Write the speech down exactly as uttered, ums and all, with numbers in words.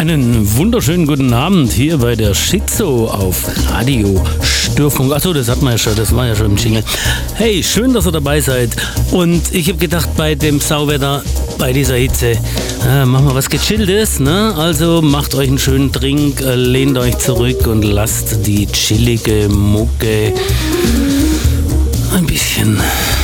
Einen wunderschönen guten Abend hier bei der Schizo auf Radio Störfunk. Achso, das hat man ja schon, das war ja schon im Jingle. Hey, schön, dass ihr dabei seid. Und ich habe gedacht, bei dem Sauwetter, bei dieser Hitze, äh, machen wir was Gechilltes, ne? Also macht euch einen schönen Trink, äh, lehnt euch zurück und lasst die chillige Mucke ein bisschen